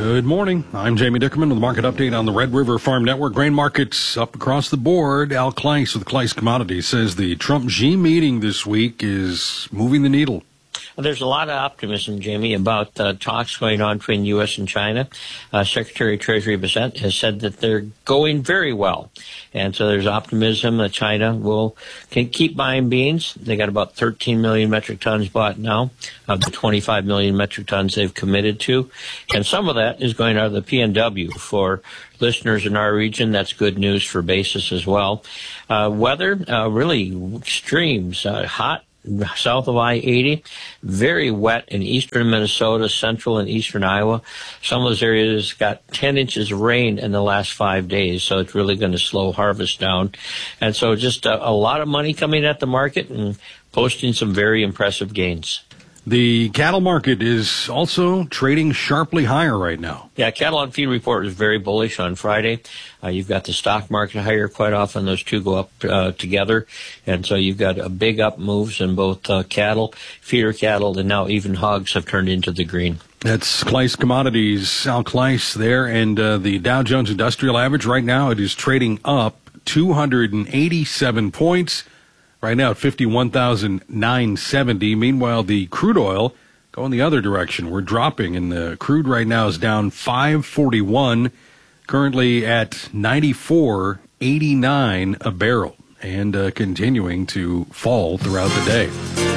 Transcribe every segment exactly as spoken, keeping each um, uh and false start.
Good morning. I'm Jamie Dickerman with the market update on the Red River Farm Network. Grain markets up across the board. Al Kleiss with Kleiss Commodities says the Trump-Xi meeting this week is moving the needle. Well, there's a lot of optimism, Jamie, about uh, talks going on between U S and China. Uh, Secretary of Treasury Bissett has said that they're going very well. And so there's optimism that China will can keep buying beans. They got about thirteen million metric tons bought now of the twenty-five million metric tons they've committed to. And some of that is going out of the P N W. For listeners in our region, that's good news for basis as well. Uh, weather, uh, really extremes, uh, hot. South of I eighty, very wet in eastern Minnesota, central and eastern Iowa. Some of those areas got ten inches of rain in the last five days, so it's really going to slow harvest down. And so just a, a lot of money coming at the market and posting some very impressive gains. The cattle market is also trading sharply higher right now. Yeah, cattle on feed report was very bullish on Friday. Uh, you've got the stock market higher. Quite often those two go up uh, together. And so you've got a big up moves in both uh, cattle, feeder cattle, and now even hogs have turned into the green. That's Kleiss Commodities, Al Kleiss there. And uh, the Dow Jones Industrial Average right now, it is trading up two hundred eighty-seven points. Right now at fifty-one thousand nine hundred seventy. Meanwhile, the crude oil going the other direction. We're dropping, and the crude right now is down five forty-one, currently at ninety-four eighty-nine a barrel, and uh, continuing to fall throughout the day.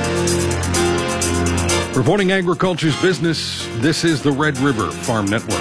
Reporting agriculture's business, this is the Red River Farm Network.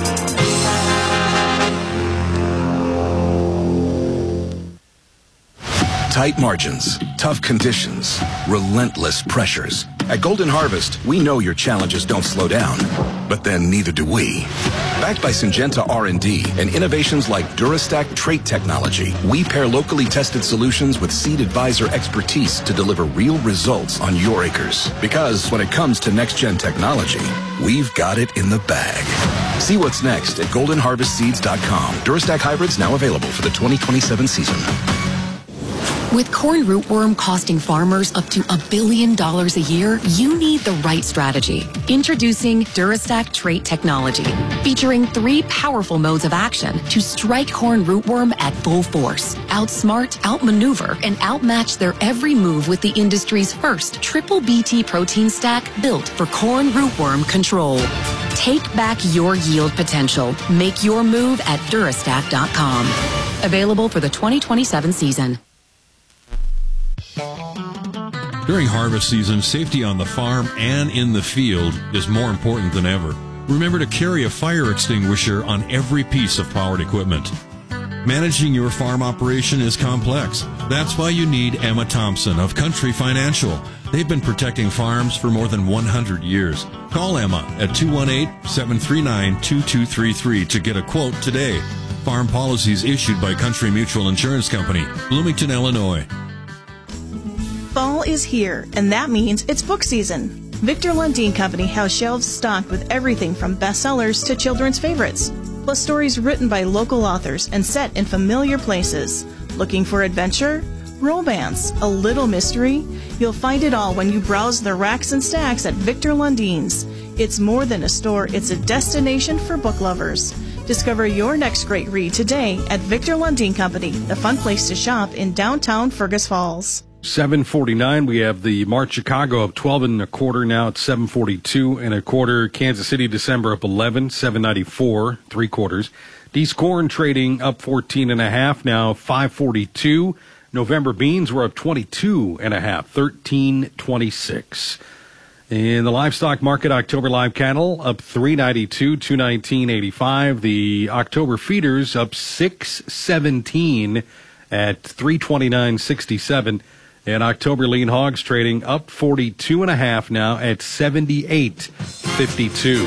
Tight margins, tough conditions, relentless pressures. At Golden Harvest, we know your challenges don't slow down, but then neither do we. Backed by Syngenta R and D and innovations like DuraStack trait technology, we pair locally tested solutions with Seed Advisor expertise to deliver real results on your acres. Because when it comes to next-gen technology, we've got it in the bag. See what's next at golden harvest seeds dot com. DuraStack hybrids now available for the twenty twenty-seven season. With corn rootworm costing farmers up to a billion dollars a year, you need the right strategy. Introducing DuraStack trait technology, featuring three powerful modes of action to strike corn rootworm at full force, outsmart, outmaneuver, and outmatch their every move with the industry's first triple B T protein stack built for corn rootworm control. Take back your yield potential. Make your move at durastack dot com. Available for the twenty twenty-seven season. During harvest season, safety on the farm and in the field is more important than ever. Remember to carry a fire extinguisher on every piece of powered equipment. Managing your farm operation is complex. That's why you need Emma Thompson of Country Financial. They've been protecting farms for more than one hundred years. Call Emma at two one eight, seven three nine, two two three three to get a quote today. Farm policies issued by Country Mutual Insurance Company, Bloomington, Illinois. Fall is here, and that means it's book season. Victor Lundin Company has shelves stocked with everything from bestsellers to children's favorites, plus stories written by local authors and set in familiar places. Looking for adventure, romance, a little mystery? You'll find it all when you browse the racks and stacks at Victor Lundin's. It's more than a store, it's a destination for book lovers. Discover your next great read today at Victor Lundin Company, the fun place to shop in downtown Fergus Falls. seven forty-nine, we have the March Chicago up twelve and a quarter now at seven forty-two and a quarter. Kansas City December up eleven, seven ninety-four, three quarters. D's corn trading up fourteen and a half now, five forty-two. November beans were up twenty-two and a half, thirteen twenty-six. In the livestock market, October live cattle up three ninety-two, two nineteen eighty-five. The October feeders up six seventeen at three twenty-nine sixty-seven. And October lean hogs trading up forty-two and a half now at seventy-eight fifty-two.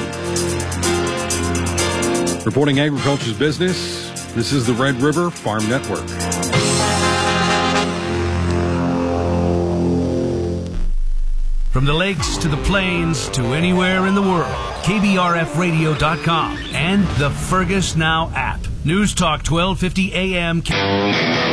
Reporting agriculture's business, this is the Red River Farm Network. From the lakes to the plains to anywhere in the world, K B R F radio dot com and the Fergus Now app. News Talk twelve fifty A M.